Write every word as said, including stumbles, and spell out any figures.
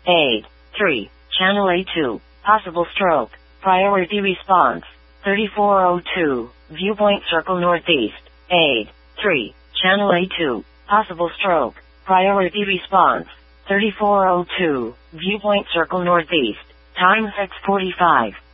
Aid. three. Channel A two. Possible stroke. Priority response. thirty-four oh two. Viewpoint circle northeast. Aid. three. Channel A two. Possible stroke. Priority response. thirty-four oh two. Viewpoint circle northeast. Time six forty-five.